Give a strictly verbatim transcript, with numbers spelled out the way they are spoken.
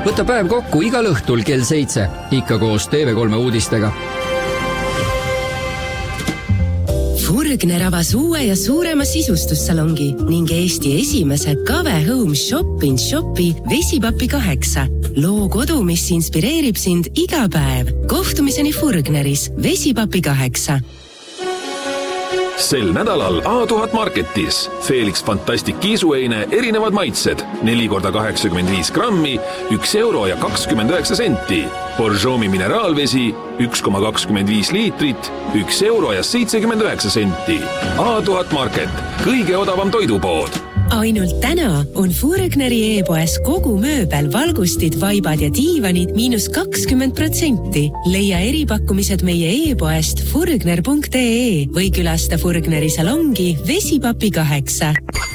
Võta päev kokku igal õhtul kell seitse, ikka koos T V kolme uudistega. Furgner avas uue ja suurema sisustussalongi ning Eesti esimese Kave Home Shop in Shopi Vesipapi kaheksa. Loo kodu, mis inspireerib sind iga päev. Kohtumiseni Furgneris Vesipapi kaheksa. Sel nädalal A tuhat Marketis Felix Fantastic kiisueine erinevad maitsed neli korda kaheksakümmend viis grammi, üks euro ja kakskümmend üheksa senti. Borjomi mineraalvesi üks koma kakskümmend viis liitrit, üks euro ja seitsekümmend üheksa senti. A tuhat Market, kõige odavam toidupood. Ainult täna on Furgneri e-poes kogu mööbel, valgustid, vaibad ja diivanid miinus kakskümmend protsenti. Leia eripakkumised meie e-poest furgner punkt ee või külasta Furgneri salongi Vesipapi kaheksa.